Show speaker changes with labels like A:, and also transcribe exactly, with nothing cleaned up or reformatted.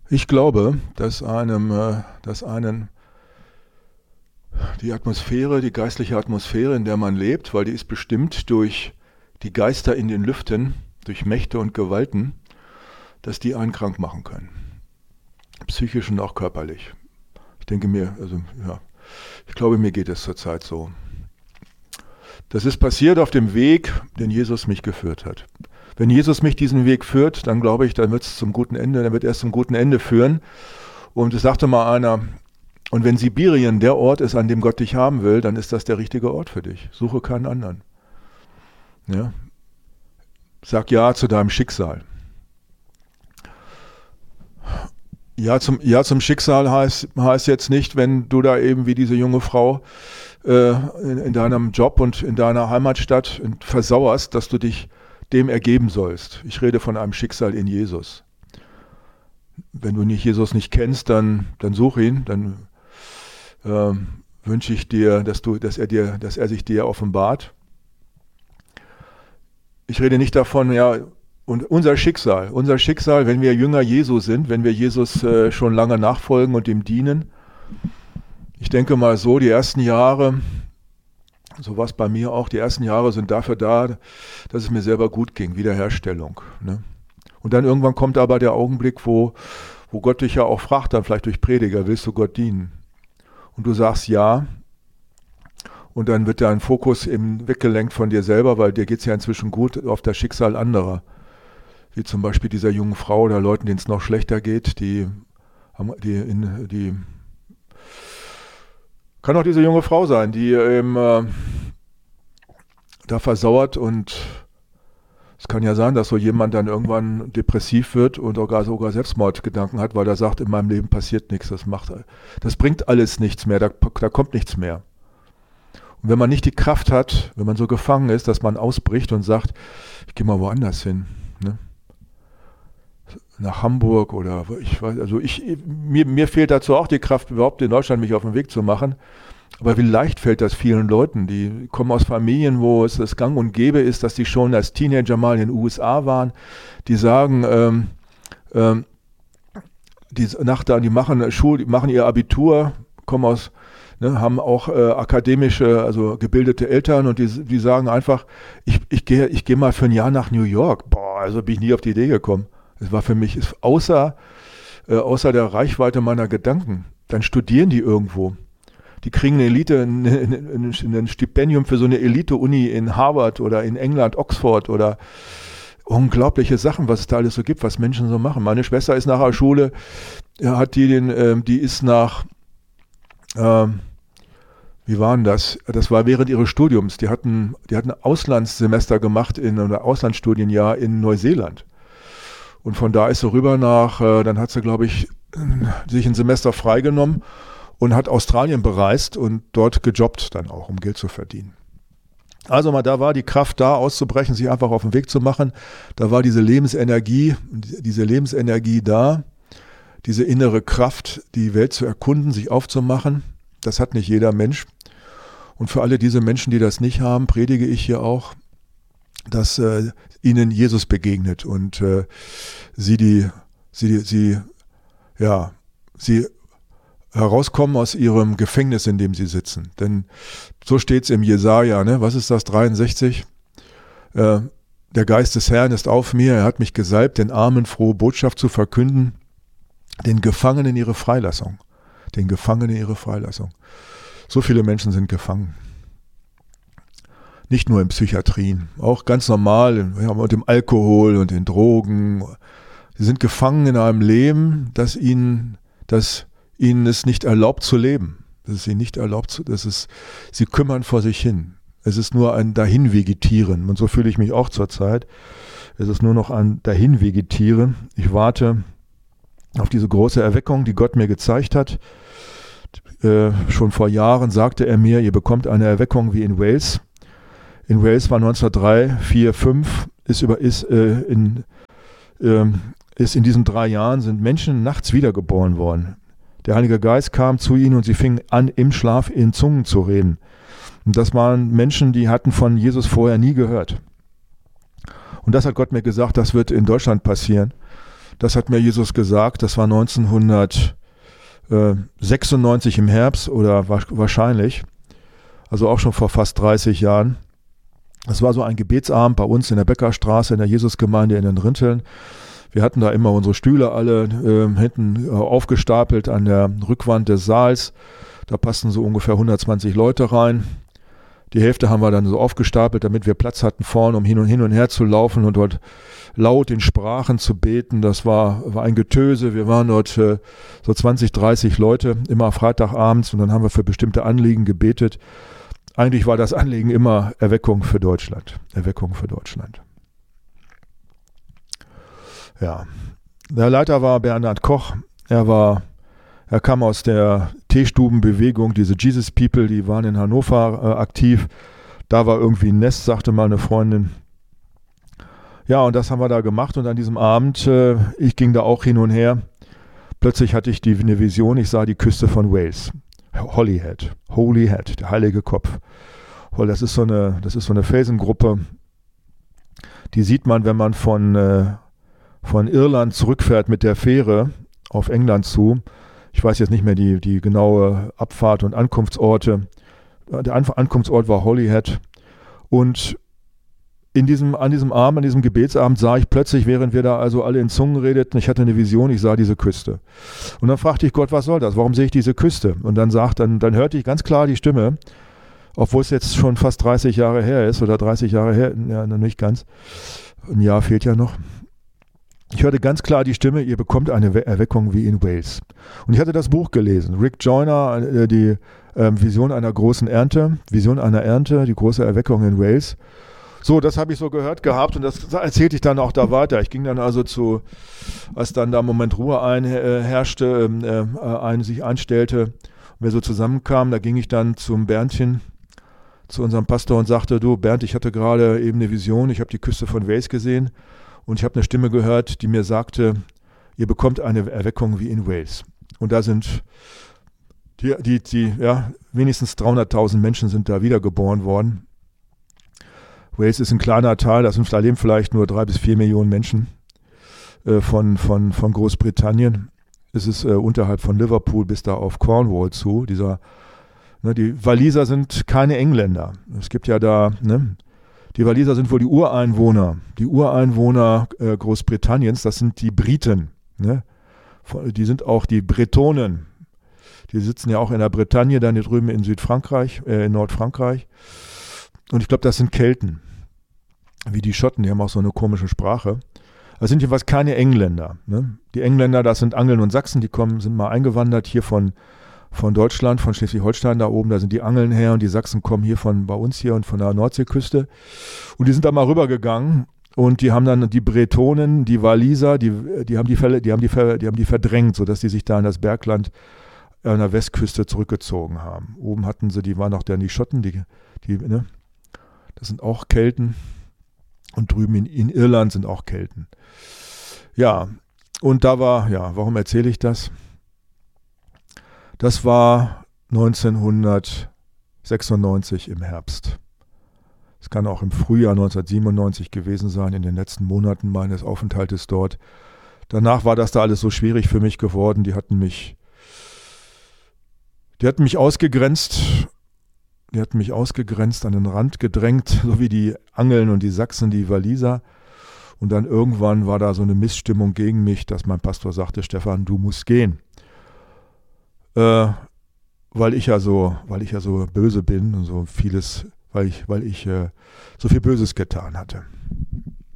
A: Ich glaube, dass einem, äh, dass einen die Atmosphäre, die geistliche Atmosphäre, in der man lebt, weil die ist bestimmt durch die Geister in den Lüften, durch Mächte und Gewalten, dass die einen krank machen können. Psychisch und auch körperlich. Ich denke mir, also ja, ich glaube, mir geht es zurzeit so. Das ist passiert auf dem Weg, den Jesus mich geführt hat. Wenn Jesus mich diesen Weg führt, dann glaube ich, dann wird es zum guten Ende, dann wird er es zum guten Ende führen. Und es sagte mal einer, und wenn Sibirien der Ort ist, an dem Gott dich haben will, dann ist das der richtige Ort für dich. Suche keinen anderen. Ja? Sag Ja zu deinem Schicksal. Ja zum, ja zum Schicksal heißt, heißt jetzt nicht, wenn du da eben wie diese junge Frau äh, in, in deinem Job und in deiner Heimatstadt versauerst, dass du dich dem ergeben sollst. Ich rede von einem Schicksal in Jesus. Wenn du nicht Jesus nicht kennst, dann, dann such ihn, dann äh, wünsche ich dir, dass du, dass er dir, dass er sich dir offenbart. Ich rede nicht davon, ja, und unser Schicksal, unser Schicksal, wenn wir Jünger Jesu sind, wenn wir Jesus äh, schon lange nachfolgen und ihm dienen. Ich denke mal so, die ersten Jahre, so war es bei mir auch, die ersten Jahre sind dafür da, dass es mir selber gut ging, Wiederherstellung. Ne? Und dann irgendwann kommt aber der Augenblick, wo, wo Gott dich ja auch fragt, dann vielleicht durch Prediger, willst du Gott dienen? Und du sagst ja. Und dann wird dein Fokus eben weggelenkt von dir selber, weil dir geht es ja inzwischen gut auf das Schicksal anderer. Wie zum Beispiel dieser jungen Frau oder Leuten, denen es noch schlechter geht, die, die, in, die kann auch diese junge Frau sein, die eben äh, da versauert, und es kann ja sein, dass so jemand dann irgendwann depressiv wird und sogar, sogar Selbstmordgedanken hat, weil er sagt, in meinem Leben passiert nichts, das macht, das bringt alles nichts mehr, da, da kommt nichts mehr. Und wenn man nicht die Kraft hat, wenn man so gefangen ist, dass man ausbricht und sagt, ich gehe mal woanders hin, ne? Nach Hamburg oder ich weiß, also ich, mir, mir fehlt dazu auch die Kraft, überhaupt in Deutschland mich auf den Weg zu machen. Aber wie leicht fällt das vielen Leuten, die kommen aus Familien, wo es das Gang und Gäbe ist, dass die schon als Teenager mal in den U S A waren, die sagen, ähm, ähm, die, nach da, die machen Schul, die machen ihr Abitur, kommen aus, ne, haben auch äh, akademische, also gebildete Eltern, und die, die sagen einfach, ich, ich gehe ich geh mal für ein Jahr nach New York. Boah, also bin ich nie auf die Idee gekommen. Es war für mich außer, äh, außer der Reichweite meiner Gedanken. Dann studieren die irgendwo. Die kriegen eine Elite, ein, ein, ein Stipendium für so eine Elite-Uni in Harvard oder in England, Oxford, oder unglaubliche Sachen, was es da alles so gibt, was Menschen so machen. Meine Schwester ist nach der Schule, hat die den, äh, die ist nach, äh, wie war denn das? Das war während ihres Studiums. Die hatten, die hatten ein Auslandssemester gemacht, in ein Auslandsstudienjahr in Neuseeland. Und von da ist sie rüber nach, äh, dann hat sie, glaube ich, sich ein Semester freigenommen und hat Australien bereist und dort gejobbt dann auch, um Geld zu verdienen. Also mal, da war die Kraft da, auszubrechen, sich einfach auf den Weg zu machen. Da war diese Lebensenergie, diese Lebensenergie da, diese innere Kraft, die Welt zu erkunden, sich aufzumachen. Das hat nicht jeder Mensch. Und für alle diese Menschen, die das nicht haben, predige ich hier auch, dass äh, ihnen Jesus begegnet und äh, sie die, sie, sie, ja, sie herauskommen aus ihrem Gefängnis, in dem sie sitzen. Denn so steht es im Jesaja, ne? Was ist das, dreiundsechzig? Äh, der Geist des Herrn ist auf mir, er hat mich gesalbt, den Armen frohe Botschaft zu verkünden, den Gefangenen ihre Freilassung. Den Gefangenen ihre Freilassung. So viele Menschen sind gefangen. Nicht nur in Psychiatrien, auch ganz normal, ja, mit dem Alkohol und den Drogen. Sie sind gefangen in einem Leben, das ihnen, das ihnen es nicht erlaubt zu leben. Das ist ihnen nicht erlaubt zu, das ist, sie kümmern vor sich hin. Es ist nur ein Dahinvegetieren. Und so fühle ich mich auch zurzeit. Es ist nur noch ein Dahinvegetieren. Ich warte auf diese große Erweckung, die Gott mir gezeigt hat. Äh, schon vor Jahren sagte er mir, ihr bekommt eine Erweckung wie in Wales. In Wales war neunzehnhundertdrei, vier, fünf, ist, über, ist, äh, in, äh, ist in diesen drei Jahren sind Menschen nachts wiedergeboren worden. Der Heilige Geist kam zu ihnen und sie fingen an, im Schlaf in Zungen zu reden. Und das waren Menschen, die hatten von Jesus vorher nie gehört. Und das hat Gott mir gesagt, das wird in Deutschland passieren. Das hat mir Jesus gesagt. Das war neunzehnhundertsechsundneunzig im Herbst oder wahrscheinlich. Also auch schon vor fast dreißig Jahren. Das war so ein Gebetsabend bei uns in der Beckerstraße in der Jesusgemeinde in den Rinteln. Wir hatten da immer unsere Stühle alle äh, hinten äh, aufgestapelt an der Rückwand des Saals. Da passten so ungefähr hundertzwanzig Leute rein. Die Hälfte haben wir dann so aufgestapelt, damit wir Platz hatten vorne, um hin und hin und her zu laufen und dort laut in Sprachen zu beten. Das war, war ein Getöse. Wir waren dort äh, so zwanzig, dreißig Leute, immer Freitagabends, und dann haben wir für bestimmte Anliegen gebetet. Eigentlich war das Anliegen immer Erweckung für Deutschland. Erweckung für Deutschland. Ja, der Leiter war Bernhard Koch. Er war, er kam aus der Teestubenbewegung, diese Jesus People, die waren in Hannover äh, aktiv. Da war irgendwie ein Nest, sagte mal eine Freundin. Ja, und das haben wir da gemacht, und an diesem Abend, äh, ich ging da auch hin und her. Plötzlich hatte ich die, eine Vision, ich sah die Küste von Wales. Holyhead, Holyhead, der heilige Kopf. Das ist so eine, das ist so eine Felsengruppe, die sieht man, wenn man von, äh, von Irland zurückfährt mit der Fähre auf England zu. Ich weiß jetzt nicht mehr die, die genaue Abfahrt und Ankunftsorte. Der An- Ankunftsort war Holyhead. Und in diesem, an diesem Abend, an diesem Gebetsabend sah ich plötzlich, während wir da also alle in Zungen redeten, ich hatte eine Vision, ich sah diese Küste. Und dann fragte ich Gott, was soll das? Warum sehe ich diese Küste? Und dann sagt, dann, dann hörte ich ganz klar die Stimme, obwohl es jetzt schon fast dreißig Jahre her ist, oder dreißig Jahre her, ja, noch nicht ganz. Ein Jahr fehlt ja noch. Ich hörte ganz klar die Stimme, ihr bekommt eine Erweckung wie in Wales. Und ich hatte das Buch gelesen, Rick Joyner, äh, die äh, Vision einer großen Ernte, Vision einer Ernte, die große Erweckung in Wales. So, das habe ich so gehört gehabt, und das erzählte ich dann auch da weiter. Ich ging dann also zu, als dann da im Moment Ruhe einherrschte, äh, ein, sich einstellte, und wir so zusammenkamen, da ging ich dann zum Berndchen, zu unserem Pastor, und sagte, du Bernd, ich hatte gerade eben eine Vision, ich habe die Küste von Wales gesehen, und ich habe eine Stimme gehört, die mir sagte, ihr bekommt eine Erweckung wie in Wales. Und da sind die, die, die ja, wenigstens dreihunderttausend Menschen sind da wiedergeboren worden. Wales ist ein kleiner Teil, da, sind, da leben vielleicht nur drei bis vier Millionen Menschen äh, von, von, von Großbritannien. Es ist äh, unterhalb von Liverpool bis da auf Cornwall zu. Dieser, ne, die Waliser sind keine Engländer. Es gibt ja da, ne, die Waliser sind wohl die Ureinwohner. Die Ureinwohner äh, Großbritanniens, das sind die Briten. Ne? Die sind auch die Bretonen. Die sitzen ja auch in der Bretagne, dann hier drüben in Südfrankreich, äh, in Nordfrankreich. Und ich glaube, das sind Kelten. Wie die Schotten, die haben auch so eine komische Sprache. Das sind jedenfalls keine Engländer. Ne? Die Engländer, das sind Angeln und Sachsen, die kommen, sind mal eingewandert hier von, von Deutschland, von Schleswig-Holstein da oben, da sind die Angeln her, und die Sachsen kommen hier von bei uns hier und von der Nordseeküste. Und die sind da mal rübergegangen, und die haben dann die Bretonen, die Waliser, die, die, haben die, die, haben die, die haben die verdrängt, sodass die sich da in das Bergland an der Westküste zurückgezogen haben. Oben hatten sie, die waren auch dann die Schotten, die, die, ne? Das sind auch Kelten. Und drüben in, in Irland sind auch Kelten. Ja, und da war, ja, warum erzähle ich das? Das war neunzehnhundertsechsundneunzig im Herbst. Es kann auch im Frühjahr neunzehnhundertsiebenundneunzig gewesen sein, in den letzten Monaten meines Aufenthaltes dort. Danach war das da alles so schwierig für mich geworden. Die hatten mich, die hatten mich ausgegrenzt. Die hatten mich ausgegrenzt, an den Rand gedrängt, so wie die Angeln und die Sachsen, die Waliser. Und dann irgendwann war da so eine Missstimmung gegen mich, dass mein Pastor sagte, Stefan, du musst gehen. Äh, weil ich ja so, weil ich ja so böse bin und so vieles, weil ich, weil ich äh, so viel Böses getan hatte.